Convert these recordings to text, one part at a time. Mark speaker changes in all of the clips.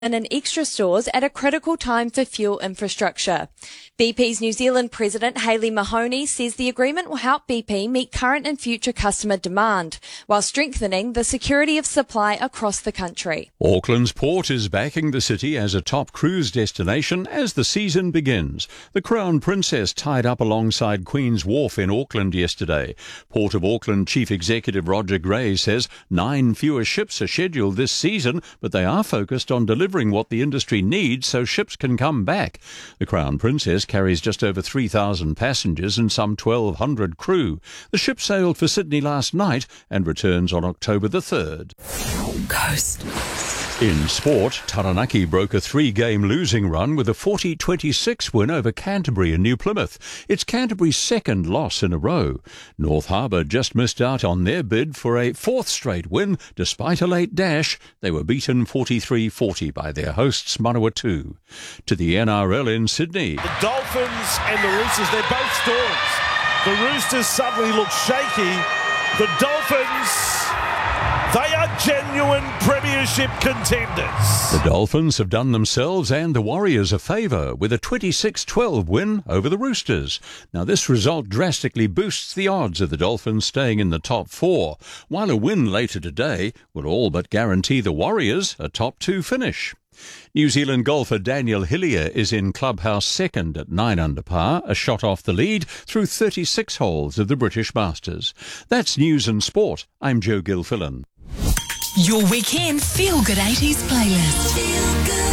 Speaker 1: and extra stores at a critical time for fuel infrastructure. BP's New Zealand President Hayley Mahoney says the agreement will help BP meet current and future customer demand, while strengthening the security of supply across the country.
Speaker 2: Auckland's port is backing the city as a top cruise destination as the season begins. The Crown Princess tied up alongside Queen's Wharf in Auckland yesterday. Port of Auckland Chief Executive Roger Gray says 9 fewer ships are scheduled this season, but they are focused on delivering what the industry needs so ships can come back. The Crown Princess carries just over 3,000 passengers and some 1,200 crew. The ship sailed for Sydney last night and returns on October the 3rd.
Speaker 3: Coast.
Speaker 2: In sport, Taranaki broke a 3-game losing run with a 40-26 win over Canterbury in New Plymouth. It's Canterbury's second loss in a row. North Harbour just missed out on their bid for a 4th straight win despite a late dash. They were beaten 43-40 by their hosts Manawatu. To the NRL in Sydney.
Speaker 4: The Dolphins and the Roosters, they're both storms. The Roosters suddenly look shaky. The Dolphins, they are genuine premiership contenders.
Speaker 2: The Dolphins have done themselves and the Warriors a favour with a 26-12 win over the Roosters. Now this result drastically boosts the odds of the Dolphins staying in the top 4, while a win later today will all but guarantee the Warriors a top 2 finish. New Zealand golfer Daniel Hillier is in clubhouse second at 9 under par, a shot off the lead through 36 holes of the British Masters. That's news and sport. I'm Joe Gilfillan.
Speaker 3: Your weekend Feel Good 80s playlist.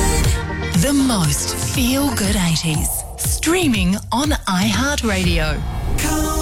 Speaker 3: Feel good. The most Feel Good 80s. Streaming on iHeartRadio.